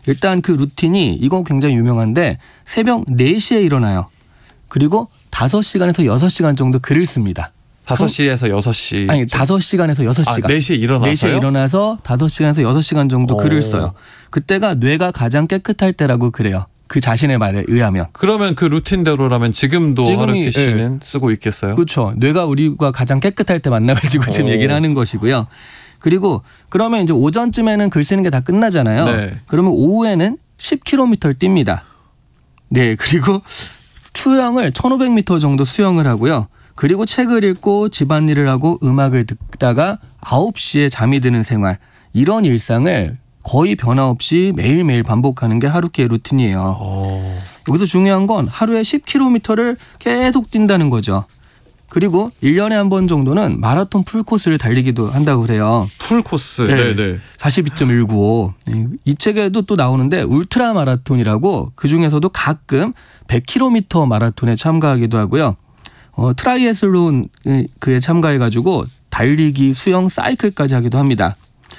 일단 그 루틴이 이거 굉장히 유명한데 새벽 4시에 일어나요. 그리고 5시간에서 6시간 정도 글을 씁니다. 5시에서 6시. 아니 5시간에서 6시간. 4시에 일어나서요? 4시에 일어나서 5시간에서 6시간 정도 글을 써요. 그때가 뇌가 가장 깨끗할 때라고 그래요. 그 자신의 말에 의하면. 그러면 그 루틴대로라면 지금도 하루키 씨는 쓰고 있겠어요? 그렇죠. 뇌가 우리가 가장 깨끗할 때 만나가지고 지금 얘기를 하는 것이고요. 그리고 그러면 이제 오전쯤에는 글 쓰는 게 다 끝나잖아요. 네. 그러면 오후에는 10km를 뜁니다. 네. 그리고 수영을 1500m 정도 수영을 하고요. 그리고 책을 읽고 집안일을 하고 음악을 듣다가 9시에 잠이 드는 생활. 이런 일상을 거의 변화 없이 매일매일 반복하는 게 하루키의 루틴이에요. 여기서 중요한 건 하루에 10km를 계속 뛴다는 거죠. 그리고 1년에 한 번 정도는 마라톤 풀코스를 달리기도 한다고 그래요. 풀코스. 네. 네. 42.195. 이 책에도 또 나오는데 울트라 마라톤이라고 그중에서도 가끔 100km 마라톤에 참가하기도 하고요. 트라이애슬론 그에 참가해가지고 달리기, 수영, 사이클까지 하기도 합니다.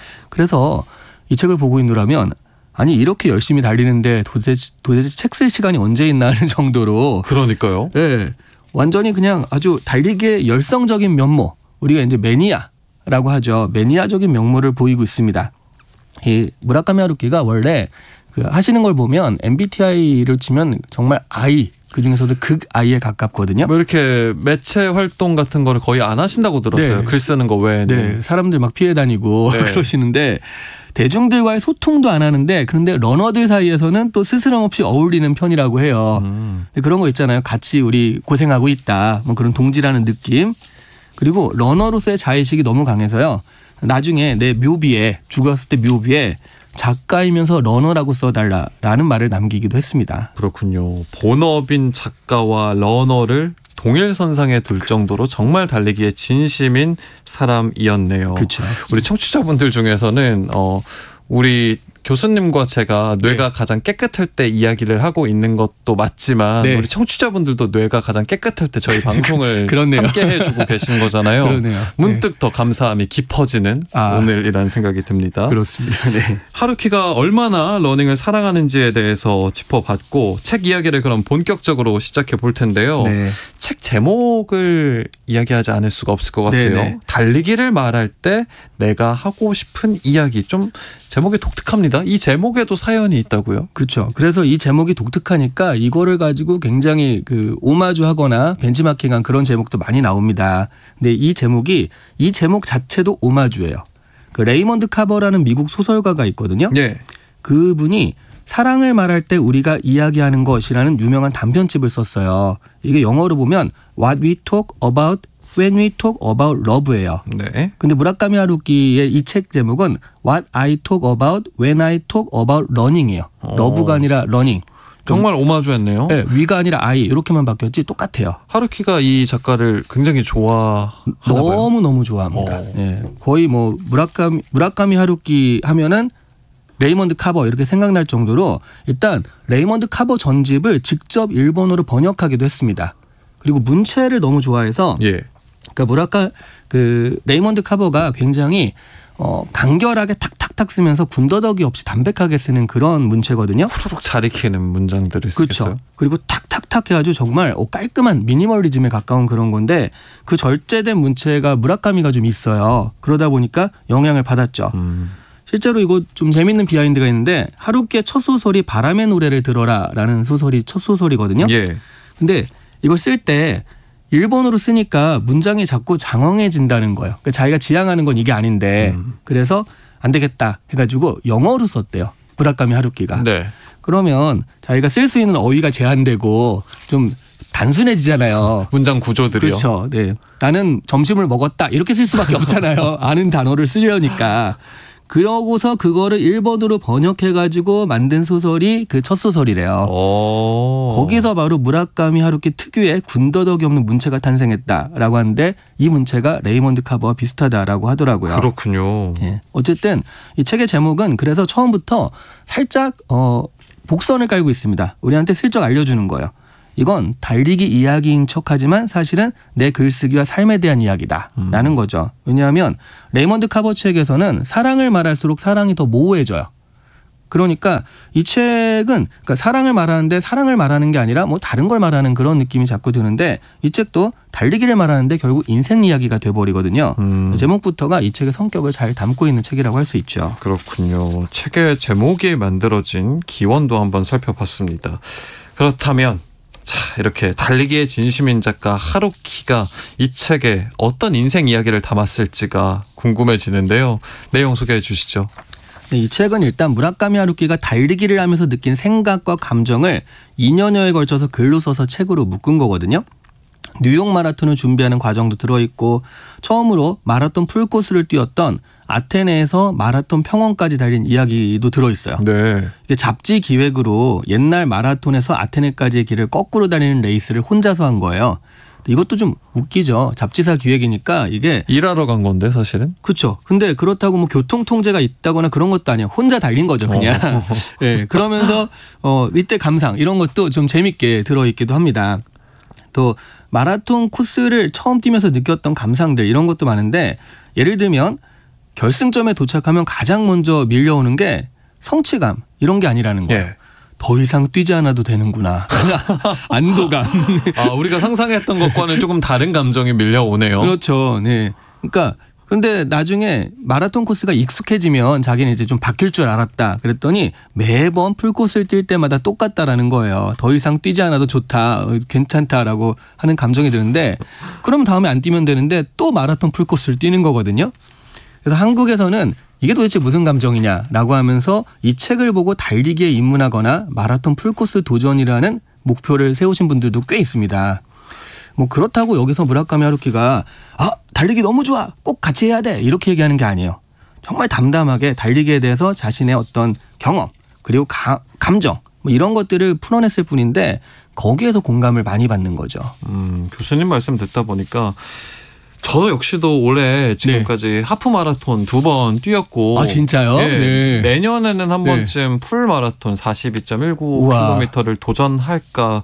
그래서 이 책을 보고 있노라면 아니 이렇게 열심히 달리는데 도대체 책 쓸 시간이 언제 있나 하는 정도로 그러니까요. 네, 완전히 그냥 아주 달리기의 열성적인 면모, 우리가 이제 매니아라고 하죠. 매니아적인 면모를 보이고 있습니다. 이 무라카미 하루키가 원래 그 하시는 걸 보면 MBTI를 치면 정말 I, 그중에서도 극 I에 가깝거든요. 뭐 이렇게 매체 활동 같은 거를 거의 안 하신다고 들었어요. 네. 글 쓰는 거 외에는. 네, 사람들 막 피해 다니고 네. 그러시는데 대중들과의 소통도 안 하는데 그런데 러너들 사이에서는 또 스스럼 없이 어울리는 편이라고 해요. 그런 거 있잖아요. 같이 우리 고생하고 있다. 뭐 그런 동지라는 느낌. 그리고 러너로서의 자의식이 너무 강해서요. 나중에 내 묘비에 죽었을 때 묘비에 작가이면서 러너라고 써달라라는 말을 남기기도 했습니다. 그렇군요. 본업인 작가와 러너를 동일선상에 둘 정도로 정말 달리기에 진심인 사람이었네요. 그렇죠. 우리 청취자분들 중에서는 우리 교수님과 제가 뇌가 가장 깨끗할 때 이야기를 하고 있는 것도 맞지만 우리 청취자분들도 뇌가 가장 깨끗할 때 저희 방송을 함께 해주고 계신 거잖아요. 그러네요. 문득 더 감사함이 깊어지는 오늘이라는 생각이 듭니다. 그렇습니다. 네. 하루키가 얼마나 러닝을 사랑하는지에 대해서 짚어봤고 책 이야기를 그럼 본격적으로 시작해 볼 텐데요. 네. 책 제목을 이야기하지 않을 수가 없을 것 같아요. 네네. 달리기를 말할 때 내가 하고 싶은 이야기. 좀 제목이 독특합니다. 이 제목에도 사연이 있다고요? 그렇죠. 그래서 이 제목이 독특하니까 이거를 가지고 굉장히 그 오마주하거나 벤치마킹한 그런 제목도 많이 나옵니다. 근데 이 제목 자체도 오마주예요. 그 레이먼드 카버라는 미국 소설가가 있거든요. 예. 그분이 사랑을 말할 때 우리가 이야기하는 것이라는 유명한 단편집을 썼어요. 이게 영어로 보면 What we talk about when we talk about love예요. 네. 근데 무라카미 하루키의 이 책 제목은 What I talk about when I talk about running이에요. 러브가 아니라 러닝. 정말 오마주였네요. 네, 위가 아니라 I 이렇게만 바뀌었지 똑같아요. 하루키가 이 작가를 굉장히 좋아하나 봐요. 너무 좋아합니다. 네, 거의 뭐 무라카미 하루키 하면은 레이먼드 카버 이렇게 생각날 정도로 일단 레이먼드 카버 전집을 직접 일본어로 번역하기도 했습니다. 그리고 문체를 너무 좋아해서 그러니까 레이먼드 카버가 굉장히 간결하게 탁탁탁 쓰면서 군더더기 없이 담백하게 쓰는 그런 문체거든요. 후루룩 잘 익히는 문장들을 쓰겠어요. 그렇죠. 그리고 탁탁탁 해가지고 정말 깔끔한 미니멀리즘에 가까운 그런 건데 그 절제된 문체가 무라카미가 좀 있어요. 그러다 보니까 영향을 받았죠. 실제로 이거 좀 재밌는 비하인드가 있는데 하루키의 첫 소설이 바람의 노래를 들어라라는 소설이 첫 소설이거든요. 근데 이걸 쓸 때 일본어로 쓰니까 문장이 자꾸 장황해진다는 거예요. 그러니까 자기가 지향하는 건 이게 아닌데 그래서 안 되겠다 해가지고 영어로 썼대요. 무라카미 하루키가. 네. 그러면 자기가 쓸 수 있는 어휘가 제한되고 좀 단순해지잖아요. 문장 구조들이요. 그렇죠. 네. 나는 점심을 먹었다 이렇게 쓸 수밖에 없잖아요. 아는 단어를 쓰려니까. 그러고서 그거를 일본어로 번역해가지고 만든 소설이 그 첫 소설이래요. 거기서 바로 무라카미 하루키 특유의 군더더기 없는 문체가 탄생했다라고 하는데 이 문체가 레이먼드 카버와 비슷하다라고 하더라고요. 그렇군요. 예. 어쨌든 이 책의 제목은 그래서 처음부터 살짝 복선을 깔고 있습니다. 우리한테 슬쩍 알려주는 거예요. 이건 달리기 이야기인 척하지만 사실은 내 글쓰기와 삶에 대한 이야기다라는 거죠. 왜냐하면 레이먼드 카버 책에서는 사랑을 말할수록 사랑이 더 모호해져요. 그러니까 이 책은 그러니까 사랑을 말하는데 사랑을 말하는 게 아니라 뭐 다른 걸 말하는 그런 느낌이 자꾸 드는데 이 책도 달리기를 말하는데 결국 인생 이야기가 돼버리거든요. 제목부터가 이 책의 성격을 잘 담고 있는 책이라고 할 수 있죠. 그렇군요. 책의 제목이 만들어진 기원도 한번 살펴봤습니다. 그렇다면 자, 이렇게 달리기의 진심인 작가 하루키가 이 책에 어떤 인생 이야기를 담았을지가 궁금해지는데요. 내용 소개해 주시죠. 네, 이 책은 일단 무라카미 하루키가 달리기를 하면서 느낀 생각과 감정을 2년여에 걸쳐서 글로 써서 책으로 묶은 거거든요. 뉴욕 마라톤을 준비하는 과정도 들어있고 처음으로 마라톤 풀코스를 뛰었던 아테네에서 마라톤 평원까지 달린 이야기도 들어있어요. 네. 이게 잡지 기획으로 옛날 마라톤에서 아테네까지의 길을 거꾸로 달리는 레이스를 혼자서 한 거예요. 이것도 좀 웃기죠. 잡지사 기획이니까 이게 일하러 간 건데 사실은. 그렇죠. 근데 그렇다고 뭐 교통 통제가 있다거나 그런 것도 아니에요. 혼자 달린 거죠, 그냥. 네, 그러면서 이때 감상 이런 것도 좀 재밌게 들어있기도 합니다. 또 마라톤 코스를 처음 뛰면서 느꼈던 감상들 이런 것도 많은데 예를 들면 결승점에 도착하면 가장 먼저 밀려오는 게 성취감 이런 게 아니라는 거예요. 예. 더 이상 뛰지 않아도 되는구나. 안도감. 아, 우리가 상상했던 것과는 조금 다른 감정이 밀려오네요. 그렇죠. 네. 그러니까 그런데 나중에 마라톤 코스가 익숙해지면 자기는 이제 좀 바뀔 줄 알았다. 그랬더니 매번 풀코스를 뛸 때마다 똑같다라는 거예요. 더 이상 뛰지 않아도 좋다. 괜찮다라고 하는 감정이 드는데 그럼 다음에 안 뛰면 되는데 또 마라톤 풀코스를 뛰는 거거든요. 그래서 한국에서는 이게 도대체 무슨 감정이냐라고 하면서 이 책을 보고 달리기에 입문하거나 마라톤 풀코스 도전이라는 목표를 세우신 분들도 꽤 있습니다. 뭐 그렇다고 여기서 무라카미 하루키가 달리기 너무 좋아 꼭 같이 해야 돼 이렇게 얘기하는 게 아니에요. 정말 담담하게 달리기에 대해서 자신의 어떤 경험 그리고 감정 뭐 이런 것들을 풀어냈을 뿐인데 거기에서 공감을 많이 받는 거죠. 교수님 말씀 듣다 보니까 저 역시도 올해 지금까지 하프 마라톤 2번 뛰었고. 아 진짜요? 네. 네. 내년에는 한 번쯤 풀 마라톤 42.19km를 도전할까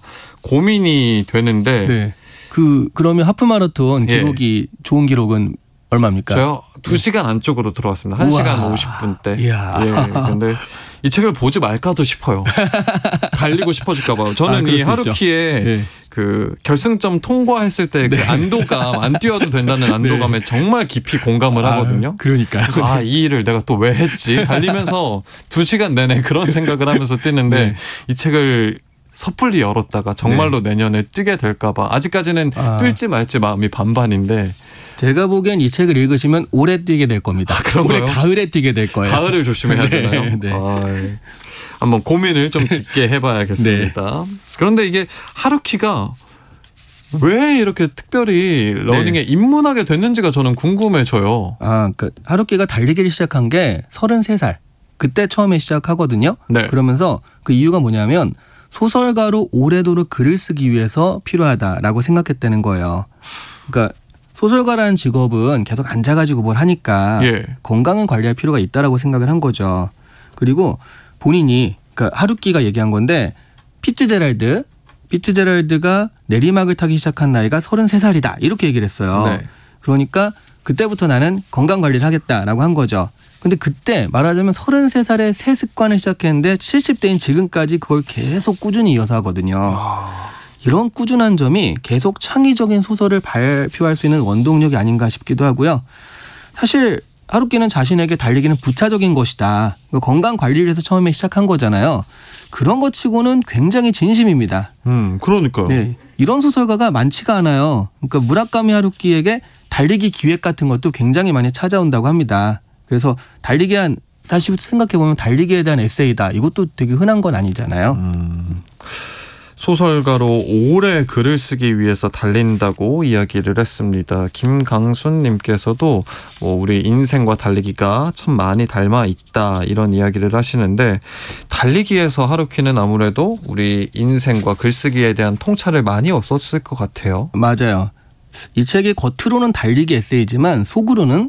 고민이 되는데. 네. 그러면 하프 마라톤 기록이 좋은 기록은 얼마입니까? 저요 2시간 안쪽으로 들어왔습니다. 1시간 50분대. 이야. 예. 그런데 이 책을 보지 말까도 싶어요. 달리고 싶어질까 봐요. 저는 이 하루키의 그 결승점 통과했을 때 그 안도감, 안 뛰어도 된다는 안도감에 정말 깊이 공감을 하거든요. 그러니까요. 그래서 이 일을 내가 또 왜 했지? 달리면서 2시간 내내 그런 생각을 하면서 뛰는데 이 책을 섣불리 열었다가 정말로 내년에 뛰게 될까 봐 아직까지는 뛸지 말지 마음이 반반인데 제가 보기엔 이 책을 읽으시면 올해 뛰게 될 겁니다. 올해 가을에 뛰게 될 거예요. 가을을 조심해야 되나요? 네. 한번 고민을 좀 깊게 해봐야겠습니다. 그런데 이게 하루키가 왜 이렇게 특별히 러닝에 입문하게 됐는지가 저는 궁금해져요. 그러니까 하루키가 달리기를 시작한 게 33살. 그때 처음에 시작하거든요. 네. 그러면서 그 이유가 뭐냐면 소설가로 오래도록 글을 쓰기 위해서 필요하다라고 생각했다는 거예요. 그러니까 소설가라는 직업은 계속 앉아가지고 뭘 하니까 건강은 관리할 필요가 있다라고 생각을 한 거죠. 그리고 본인이 그러니까 하루키가 얘기한 건데 피츠제랄드가 내리막을 타기 시작한 나이가 33살이다 이렇게 얘기를 했어요. 네. 그러니까 그때부터 나는 건강 관리를 하겠다라고 한 거죠. 근데 그때 말하자면 33살에 새 습관을 시작했는데 70대인 지금까지 그걸 계속 꾸준히 이어서 하거든요. 이런 꾸준한 점이 계속 창의적인 소설을 발표할 수 있는 원동력이 아닌가 싶기도 하고요. 사실 하루키는 자신에게 달리기는 부차적인 것이다. 건강 관리를 해서 처음에 시작한 거잖아요. 그런 것 치고는 굉장히 진심입니다. 그러니까요. 네, 이런 소설가가 많지가 않아요. 그러니까 무라카미 하루키에게 달리기 기획 같은 것도 굉장히 많이 찾아온다고 합니다. 그래서 다시 생각해보면 달리기에 대한 에세이다. 이것도 되게 흔한 건 아니잖아요. 소설가로 오래 글을 쓰기 위해서 달린다고 이야기를 했습니다. 김강순 님께서도 우리 인생과 달리기가 참 많이 닮아 있다 이런 이야기를 하시는데 달리기에서 하루키는 아무래도 우리 인생과 글쓰기에 대한 통찰을 많이 얻었을 것 같아요. 맞아요. 이 책이 겉으로는 달리기 에세이지만 속으로는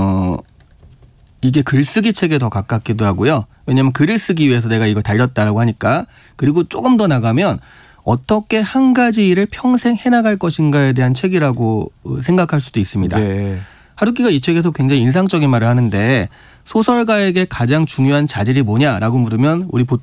이게 글쓰기 책에 더 가깝기도 하고요. 왜냐하면 글을 쓰기 위해서 내가 이걸 달렸다라고 하니까. 그리고 조금 더 나가면 어떻게 한 가지 일을 평생 해나갈 것인가에 대한 책이라고 생각할 수도 있습니다. 하루키가 이 책에서 굉장히 인상적인 말을 하는데 소설가에게 가장 중요한 자질이 뭐냐라고 물으면 우리 보통